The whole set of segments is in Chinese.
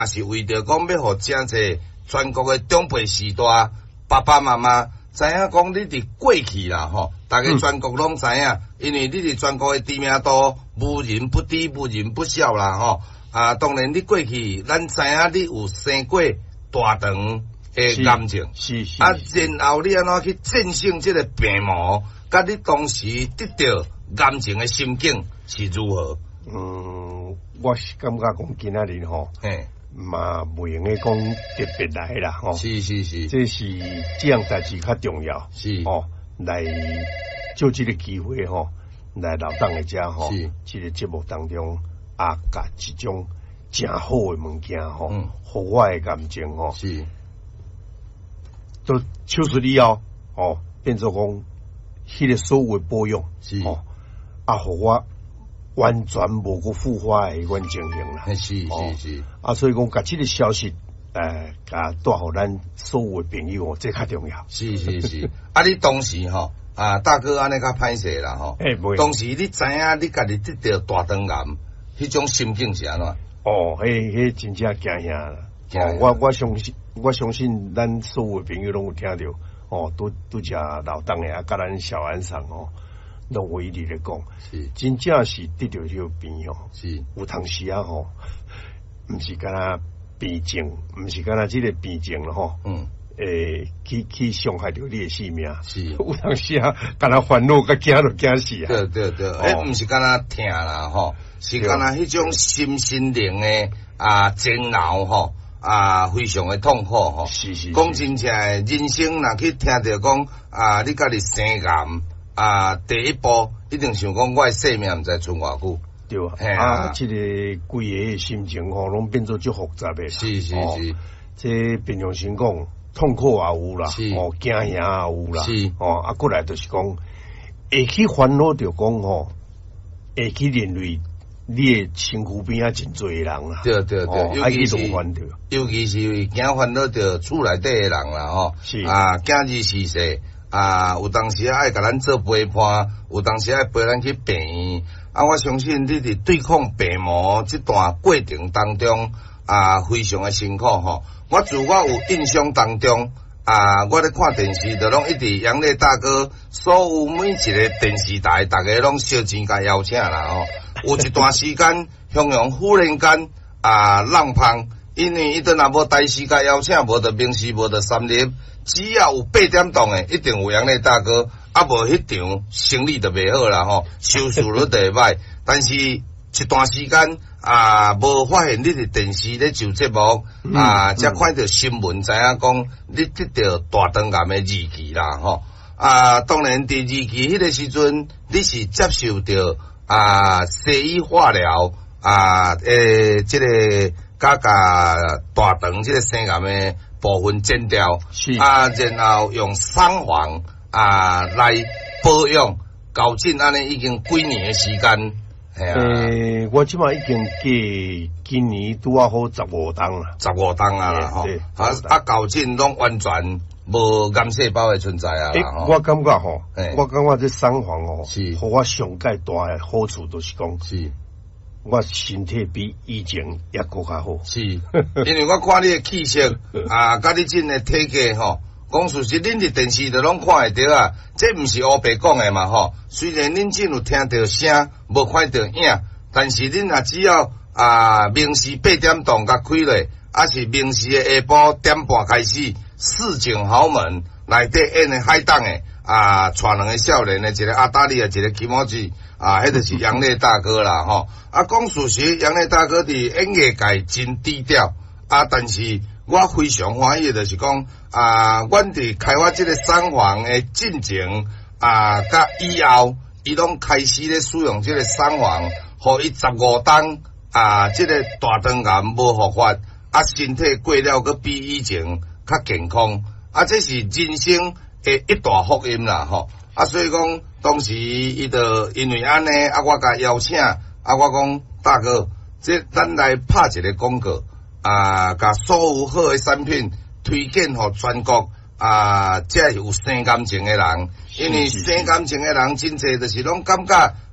也是为着讲要互真侪全国诶长辈时代爸爸妈妈知影讲你伫过去啦吼，大家全国拢知影，因为你伫全国诶知名度无人不低，无人不晓啦吼。当然你过去咱知影你有生过大肠诶癌症， 是然后你安怎去战胜即个病魔，甲你当时得到癌症诶心境是如何？ 我是感觉讲今仔日吼，嘛袂用诶讲特别来啦吼， 是， 这是这样代志较重要， 是来就这个机会吼，来老党诶遮吼，这个节目当中甲一种真好诶物件吼，互我诶感情吼， 是都手术以后变做讲迄个所有诶保养是互我完全无个腐化诶迄款情形啦， 是所以讲甲即个消息甲带互咱所有诶朋友这较重要， 是你当时吼大哥安尼较歹势啦吼，当时你知影你家己得到大肠癌，迄种心境是安怎？ 迄真正惊吓啦！我相信咱所有朋友拢有听到拄只老党诶甲咱小安上拢有一直咧讲，真正是得到迄个病是有当时毋是干那病症，毋是干那即个病症咯去伤害着你诶性命， 是有当时干那烦恼甲惊都惊死对，毋是干那疼啦吼，是干那迄种心灵诶煎熬吼。非常的痛苦吼， 是讲真正诶，人生若去听着讲你家己生癌第一步一定想讲我诶生命毋知剩偌久， 对即个规个心情拢变做足复杂诶， 是， 这平常时讲痛苦也有啦，惊吓也有啦， 是过来就是讲会去烦恼着讲会去连累。你诶身躯边真侪人啦， 对，尤其是惊烦恼着厝内底诶人啦吼，是惊日逝世有当时爱甲咱做陪伴，有当时爱陪咱去病院我相信你伫对抗病魔这段过程当中非常诶辛苦吼。我自我有印象当中我咧看电视就拢一直杨烈大哥所有每一个电视台大家拢烧钱甲邀请啦吼。有一段时间，向阳忽然间浪胖，因为伊都若无大时甲邀请，无得名士，无得三立，只要有8点档诶，一定有杨烈大哥，无迄场生意就袂好啦吼，收视率就会歹。但是一段时间无发现你伫电视咧做节目才看到新闻，知影讲你得到大肠癌诶日期啦吼。当然伫日期迄个时阵，你是接受着。西医化疗即个甲大肠即个生癌诶部分剪掉，是然后用双黄来保养，搞进安尼已经几年诶时间。 我即摆已经今年拄好15档啦 ，15档啦吼，搞进拢完全。无癌细胞的存在我感觉我感觉这双黄是互我上介大的好处，就是讲是我身体比以前也更加好。 是，因为我看你的气色甲你真的体格讲事实，恁伫电视就拢看会到这毋是乌白讲的嘛虽然恁真有听到声，无看到影，但是恁若只要明视8点档甲开落，是明视的下晡1点半开始。市井豪门内底演的海档的带两个少年的，一个阿达利一个起毛子迄就是杨烈大哥啦吼。讲事实，杨烈大哥伫演艺界真低调但是我非常欢喜的就是讲阮伫开发这个双黄的进程甲以后，伊拢开始咧使用这个双黄，互伊15档这个大肠癌无复发身体过了个比以前。较健康这是人生的一大福音啦吼所以讲当时伊就因为安尼我甲邀请我讲大哥，这咱来拍一个广告甲所有好的产品推荐互全国这有生癌症的人，因为生癌症的人真侪就是拢感觉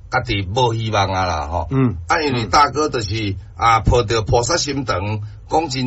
家己无希望啊啦，吼。因为大哥就是抱着菩萨心肠，讲真。